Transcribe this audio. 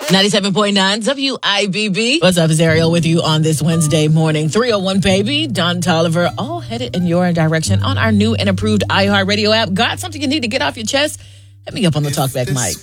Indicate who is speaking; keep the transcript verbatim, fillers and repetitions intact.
Speaker 1: ninety-seven point nine W I B B. What's up, it's Ariel with you on this Wednesday morning. three oh one, baby. Don Tolliver, all headed in your direction on our new and improved iHeartRadio app. Got something you need to get off your chest? Hit me up on the Talkback mic.